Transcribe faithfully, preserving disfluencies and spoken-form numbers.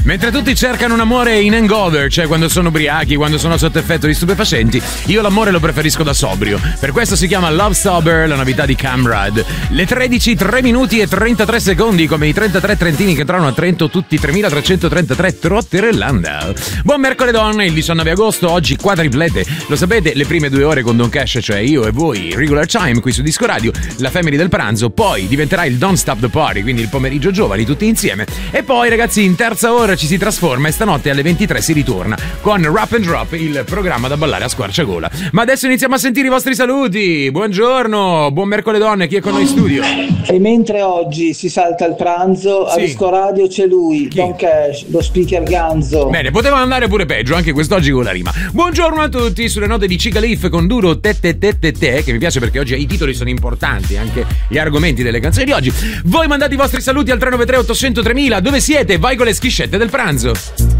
Mentre tutti cercano un amore in hangover, cioè quando sono ubriachi, quando sono sotto effetto di stupefacenti, io l'amore lo preferisco da sobrio. Per questo si chiama Love Sober, la novità di Camrad. Le tredici, tre minuti e trentatré secondi, come i trentatré trentini che trovano a Trento tutti tremilatrecentotrentatré Trotterellanda. Buon mercoledì, il diciannove agosto, oggi quadriplete. Lo sapete, le prime due ore con Don Cash, cioè io e voi, Regular Time qui su Disco Radio, la Family del pranzo, poi diventerà il Don't Stop the Party, quindi il pomeriggio giovani tutti insieme. E poi ragazzi, in terza ora ci si trasforma e stanotte alle ventitré si ritorna con Rap and Drop, il programma da ballare a squarciagola. Ma adesso iniziamo a sentire i vostri saluti. Buongiorno, buon mercoledì, chi è con noi in studio? E mentre oggi si salta il pranzo, sì, a Disco Radio c'è lui, chi? Don Cash, lo speaker ganzo. Bene, poteva andare pure peggio, anche quest'oggi con la rima. Buongiorno a tutti, sulle note di Cicalif con Duro te te te te te, che mi piace perché oggi i titoli sono importanti, anche gli argomenti delle canzoni di oggi. Voi mandate i vostri saluti al tre nove tre otto zero zero tremila. Dove siete? Vai con le schiscette del pranzo.